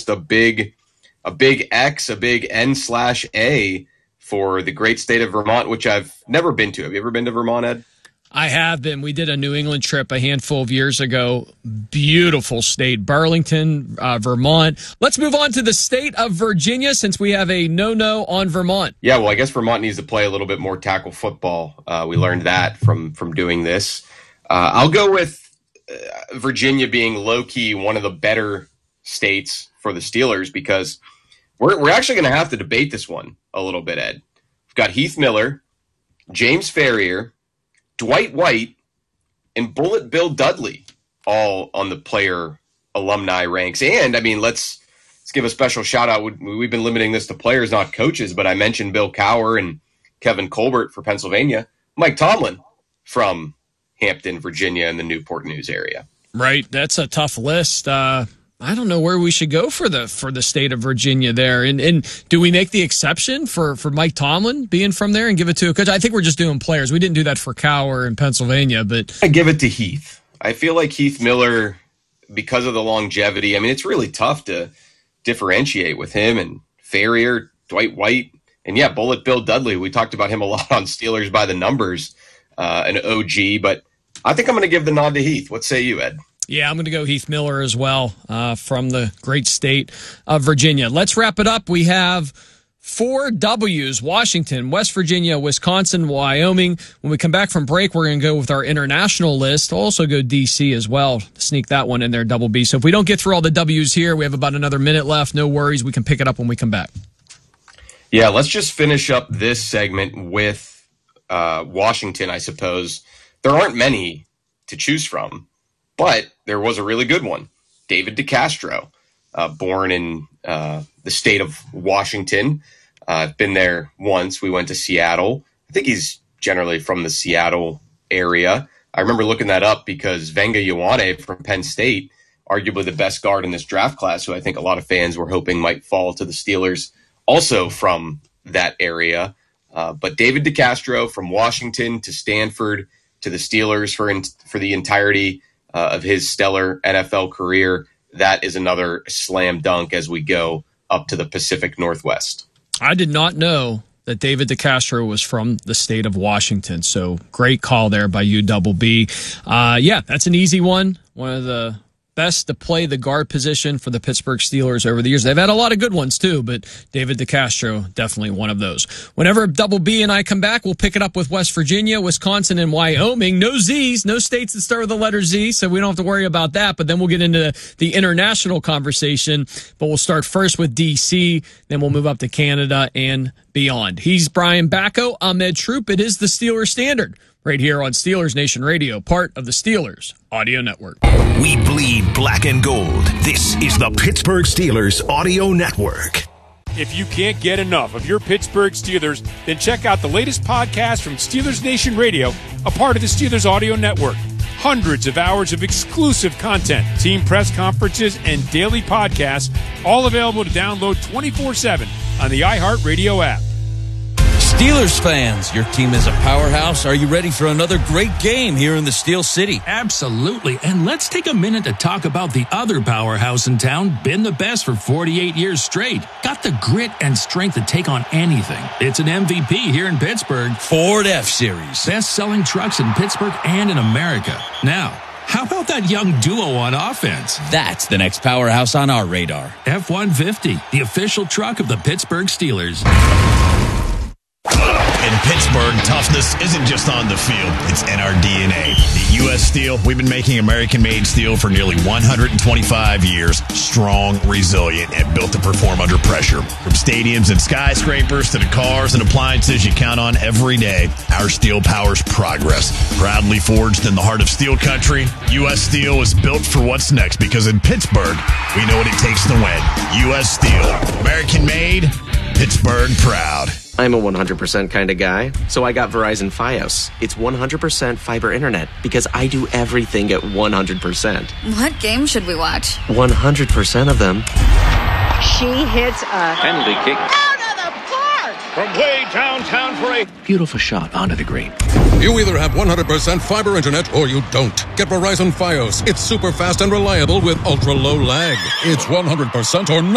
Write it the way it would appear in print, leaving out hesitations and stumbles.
just a big X, a big N/A for the great state of Vermont, which I've never been to. Have you ever been to Vermont, Ed? I have been. We did a New England trip a handful of years ago. Beautiful state, Burlington, Vermont. Let's move on to the state of Virginia since we have a no-no on Vermont. Yeah, well, I guess Vermont needs to play a little bit more tackle football. We learned that from doing this. I'll go with Virginia being low-key one of the better states for the Steelers because we're actually going to have to debate this one a little bit, Ed. We've got Heath Miller, James Ferrier, Dwight White, and Bullet Bill Dudley all on the player alumni ranks. And, I mean, let's give a special shout-out. We've been limiting this to players, not coaches, but I mentioned Bill Cowher and Kevin Colbert for Pennsylvania. Mike Tomlin from Hampton, Virginia, and the Newport News area. Right. That's a tough list. I don't know where we should go for the state of Virginia there. And do we make the exception for Mike Tomlin being from there and give it to a coach? I think we're just doing players. We didn't do that for Cowher in Pennsylvania, but I give it to Heath. I feel like Heath Miller, because of the longevity, I mean, it's really tough to differentiate with him and Ferrier, Dwight White, and yeah, Bullet Bill Dudley. We talked about him a lot on Steelers by the Numbers, an OG, but I think I'm going to give the nod to Heath. What say you, Ed? Yeah, I'm going to go Heath Miller as well from the great state of Virginia. Let's wrap it up. We have 4 W's: Washington, West Virginia, Wisconsin, Wyoming. When we come back from break, we're going to go with our international list. We'll also go D.C. as well. Sneak that one in there, double B. So if we don't get through all the W's here, we have about another minute left. No worries. We can pick it up when we come back. Yeah, let's just finish up this segment with Washington, I suppose. There aren't many to choose from, but there was a really good one. David DeCastro, born in the state of Washington. I've been there once. We went to Seattle. I think he's generally from the Seattle area. I remember looking that up because Venga Ioane from Penn State, arguably the best guard in this draft class, who I think a lot of fans were hoping might fall to the Steelers, also from that area. But David DeCastro from Washington to Stanford to the Steelers for the entirety of his stellar NFL career. That is another slam dunk as we go up to the Pacific Northwest. I did not know that David DeCastro was from the state of Washington. So great call there by UWB. Yeah, that's an easy one. One of the best to play the guard position for the Pittsburgh Steelers over the years. They've had a lot of good ones too, but David DeCastro, definitely one of those. Whenever Double B and I come back, we'll pick it up with West Virginia, Wisconsin, and Wyoming. No Z's, no states that start with the letter Z, so we don't have to worry about that, but then we'll get into the international conversation, but we'll start first with D.C., then we'll move up to Canada and beyond. He's Brian Bacco. I'm Ed Troop. It is the Steelers Standard, right here on Steelers Nation Radio, part of the Steelers Audio Network. We bleed black and gold. This is the Pittsburgh Steelers Audio Network. If you can't get enough of your Pittsburgh Steelers, then check out the latest podcast from Steelers Nation Radio, a part of the Steelers Audio Network. Hundreds of hours of exclusive content, team press conferences, and daily podcasts, all available to download 24/7 on the iHeartRadio app. Steelers fans, your team is a powerhouse. Are you ready for another great game here in the Steel City? Absolutely. And let's take a minute to talk about the other powerhouse in town, been the best for 48 years straight. Got the grit and strength to take on anything. It's an MVP here in Pittsburgh. Ford F-Series. Best-selling trucks in Pittsburgh and in America. Now, how about that young duo on offense? That's the next powerhouse on our radar. F-150, the official truck of the Pittsburgh Steelers. In Pittsburgh, toughness isn't just on the field, it's in our DNA. At U.S. Steel, we've been making American-made steel for nearly 125 years, strong, resilient, and built to perform under pressure. From stadiums and skyscrapers to the cars and appliances you count on every day, our steel powers progress. Proudly forged in the heart of steel country, U.S. Steel is built for what's next because in Pittsburgh, we know what it takes to win. U.S. Steel, American-made, Pittsburgh proud. I'm a 100% kind of guy, so I got Verizon Fios. It's 100% fiber internet because I do everything at 100%. What game should we watch? 100% of them. She hits a penalty kick out of the park from way downtown for a beautiful shot onto the green. You either have 100% fiber internet or you don't. Get Verizon Fios. It's super fast and reliable with ultra low lag. It's 100% or not.